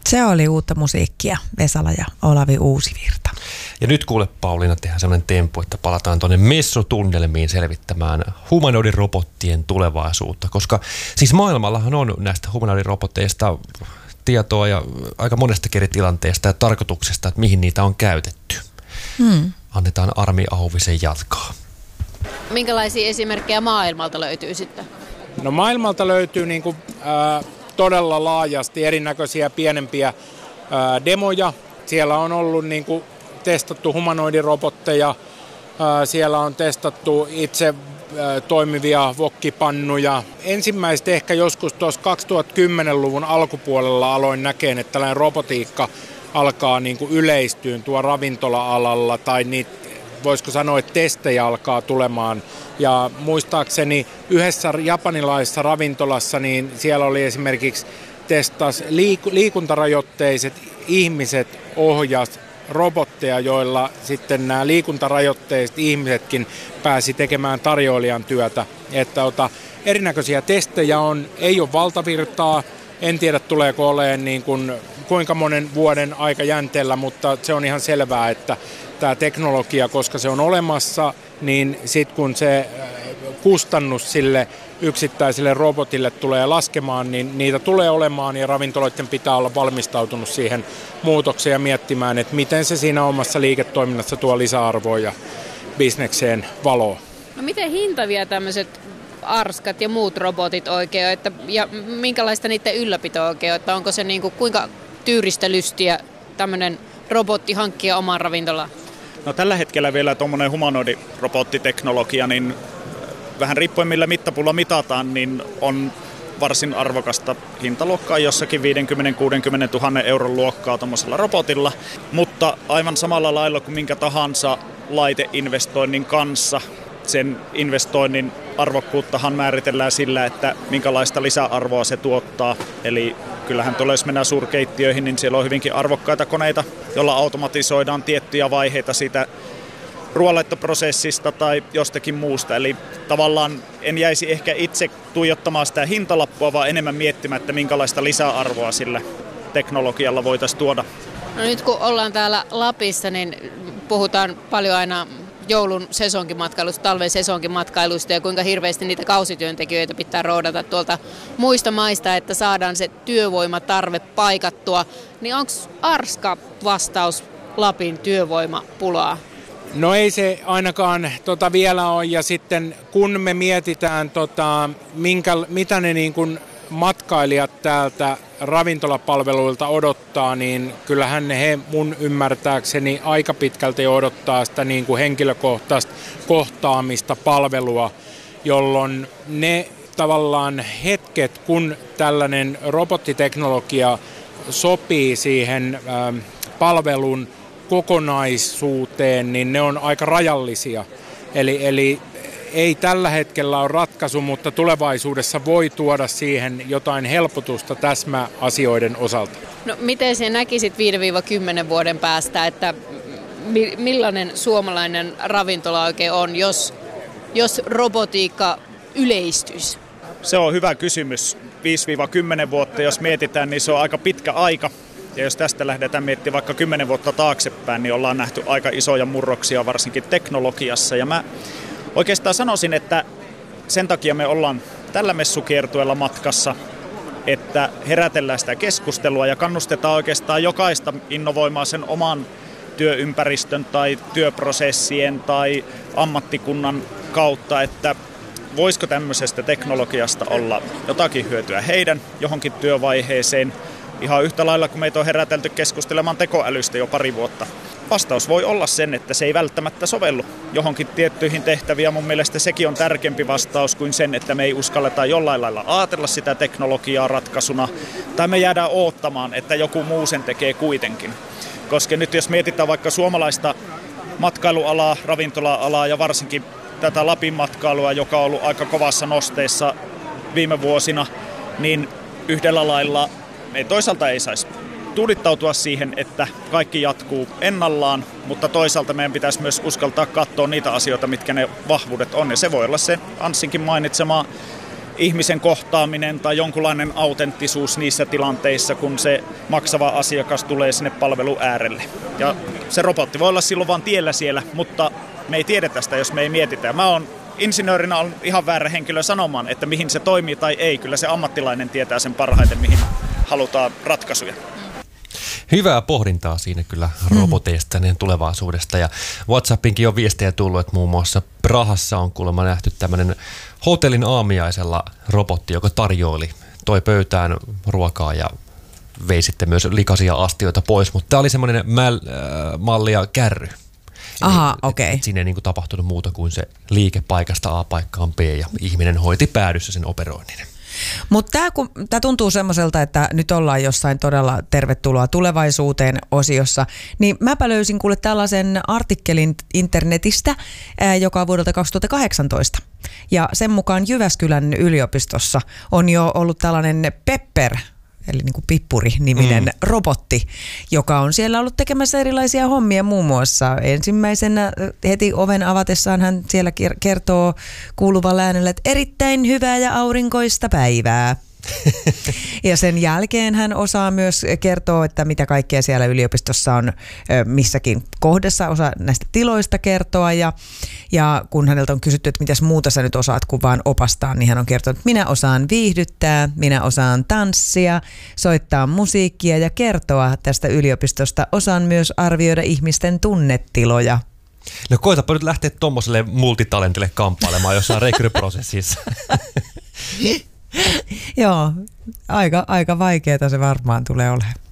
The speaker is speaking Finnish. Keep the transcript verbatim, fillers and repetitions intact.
Se oli uutta musiikkia, Vesala ja Olavi Uusivirta. Ja nyt kuule Pauliina, tehdään sellainen tempo, että palataan tuonne messutunnelmiin selvittämään humanoidirobottien tulevaisuutta, koska siis maailmallahan on näistä humanoidirobotteista tietoa ja aika monestakin eri tilanteesta ja tarkoituksesta, että mihin niitä on käytetty. Hmm. Annetaan Armi Auvisen jatkaa. Minkälaisia esimerkkejä maailmalta löytyy sitten? No maailmalta löytyy niin kuin, äh, todella laajasti erinäköisiä pienempiä äh, demoja. Siellä on ollut niin kuin, testattu humanoidirobotteja, äh, siellä on testattu itse äh, toimivia wokkipannuja. Ensimmäistä ehkä joskus tuossa kaksituhattakymmenluvun alkupuolella aloin näkemään, että tällainen robotiikka alkaa niin kuin yleistyä tuo ravintola-alalla tai niitä, voisiko sanoa, että testejä alkaa tulemaan. Ja muistaakseni yhdessä japanilaisessa ravintolassa, niin siellä oli esimerkiksi testas liik- liikuntarajoitteiset ihmiset ohjas robotteja, joilla sitten nämä liikuntarajoitteiset ihmisetkin pääsi tekemään tarjoilijan työtä. Että ota, erinäköisiä testejä on, ei ole valtavirtaa, en tiedä tuleeko olemaan niin kuin, kuinka monen vuoden aikajänteellä, mutta se on ihan selvää, että tämä teknologia, koska se on olemassa, niin sitten kun se kustannus sille yksittäiselle robotille tulee laskemaan, niin niitä tulee olemaan ja ravintoloiden pitää olla valmistautunut siihen muutokseen ja miettimään, että miten se siinä omassa liiketoiminnassa tuo lisäarvoa ja bisnekseen valoa. No miten hintavia tämmöiset arskat ja muut robotit oikein, että, ja minkälaista niiden ylläpito oikein, että onko se niin kuin, kuinka tyyristä lystiä tämmöinen robotti hankkia omaan ravintolaan? No tällä hetkellä vielä tuommoinen humanoidirobottiteknologia, niin vähän riippuen millä mittapulla mitataan, niin on varsin arvokasta hintaluokkaa, jossakin viisikymmentä kuusikymmentä tuhatta euron luokkaa tuommoisella robotilla, mutta aivan samalla lailla kuin minkä tahansa laiteinvestoinnin kanssa, sen investoinnin arvokkuuttahan määritellään sillä, että minkälaista lisäarvoa se tuottaa. Eli kyllähän tulee, jos mennään suurkeittiöihin, niin siellä on hyvinkin arvokkaita koneita, joilla automatisoidaan tiettyjä vaiheita siitä ruoanlaittoprosessista tai jostakin muusta. Eli tavallaan en jäisi ehkä itse tuijottamaan sitä hintalappua, vaan enemmän miettimään, että minkälaista lisäarvoa sillä teknologialla voitaisiin tuoda. No nyt kun ollaan täällä Lapissa, niin puhutaan paljon aina joulun sesonkimatkailusta, talven sesonkimatkailusta ja kuinka hirveästi niitä kausityöntekijöitä pitää roodata tuolta muista maista, että saadaan se työvoimatarve paikattua. Niin onko Arska vastaus Lapin työvoimapulaa? No ei se ainakaan tota vielä ole, ja sitten kun me mietitään, tota, minkä, mitä ne niin kuin matkailijat täältä ravintolapalveluilta odottaa, niin kyllähän he mun ymmärtääkseni aika pitkälti odottaa sitä niin kuin henkilökohtaista kohtaamista, palvelua, jolloin ne tavallaan hetket, kun tällainen robottiteknologia sopii siihen äh, palvelun kokonaisuuteen, niin ne on aika rajallisia. Eli, eli ei tällä hetkellä ole ratkaisu, mutta tulevaisuudessa voi tuoda siihen jotain helpotusta täsmäasioiden osalta. No miten se näkisit viisi kymmenen vuoden päästä, että millainen suomalainen ravintola oikein on, jos, jos robotiikka yleistyisi? Se on hyvä kysymys. viisi kymmenen vuotta, jos mietitään, niin se on aika pitkä aika. Ja jos tästä lähdetään miettimään vaikka kymmenen vuotta taaksepäin, niin ollaan nähty aika isoja murroksia varsinkin teknologiassa. Ja mä oikeastaan sanoisin, että sen takia me ollaan tällä messukiertueella matkassa, että herätellään sitä keskustelua ja kannustetaan oikeastaan jokaista innovoimaan sen oman työympäristön tai työprosessien tai ammattikunnan kautta, että voisiko tämmöisestä teknologiasta olla jotakin hyötyä heidän johonkin työvaiheeseen. Ihan yhtä lailla, kun meitä on herätelty keskustelemaan tekoälystä jo pari vuotta. Vastaus voi olla sen, että se ei välttämättä sovellu johonkin tiettyihin tehtäviin. Mun mielestä sekin on tärkeämpi vastaus kuin sen, että me ei uskalleta jollain lailla ajatella sitä teknologiaa ratkaisuna. Tai me jäädään odottamaan, että joku muu sen tekee kuitenkin. Koska nyt jos mietitään vaikka suomalaista matkailualaa, ravintola-alaa ja varsinkin tätä Lapin matkailua, joka on ollut aika kovassa nosteessa viime vuosina, niin yhdellä lailla me toisaalta ei saisi tuudittautua siihen, että kaikki jatkuu ennallaan, mutta toisaalta meidän pitäisi myös uskaltaa katsoa niitä asioita, mitkä ne vahvuudet on. Ja se voi olla se Anssinkin mainitsema ihmisen kohtaaminen tai jonkunlainen autenttisuus niissä tilanteissa, kun se maksava asiakas tulee sinne palvelun äärelle. Ja se robotti voi olla silloin vaan tiellä siellä, mutta me ei tiedetä sitä, jos me ei mietitä. Mä oon insinöörinä on ihan väärä henkilö sanomaan, että mihin se toimii tai ei. Kyllä se ammattilainen tietää sen parhaiten, mihin halutaan ratkaisuja. Hyvää pohdintaa siinä kyllä roboteista ja tulevaisuudesta. Ja WhatsAppinkin on viestejä tullut, että muun muassa Prahassa on kuulemma nähty tämmöinen hotellin aamiaisella robotti, joka tarjoili, toi pöytään ruokaa ja vei sitten myös likaisia astioita pois. Mutta tämä oli semmoinen mäl- äh, malli ja kärry. Aha, okei. Okay. Siinä ei niin kuin tapahtunut muuta kuin se liike paikasta A paikkaan B ja ihminen hoiti päädyssä sen operoinnin. Mutta tämä tuntuu semmoiselta, että nyt ollaan jossain todella tervetuloa tulevaisuuteen osiossa, niin mäpä löysin kuule tällaisen artikkelin internetistä, ää, joka on vuodelta kaksituhattakahdeksantoista. Ja sen mukaan Jyväskylän yliopistossa on jo ollut tällainen Pepper, eli niin kuin Pippuri-niminen mm. robotti, joka on siellä ollut tekemässä erilaisia hommia muun muassa. Ensimmäisenä heti oven avatessaan hän siellä kertoo kuuluvalla äänellä, että erittäin hyvää ja aurinkoista päivää. Ja sen jälkeen hän osaa myös kertoa, että mitä kaikkea siellä yliopistossa on missäkin kohdassa, osaa näistä tiloista kertoa. Ja, ja kun häneltä on kysytty, että mitäs muuta sä nyt osaat kuin vaan opastaa, niin hän on kertonut, että minä osaan viihdyttää, minä osaan tanssia, soittaa musiikkia ja kertoa tästä yliopistosta. Osaan myös arvioida ihmisten tunnetiloja. No koetapa nyt lähteä tommoselle multitalentille kamppailemaan jossain rekryprosessissa. Joo, aika, aika vaikeaa se varmaan tulee olemaan.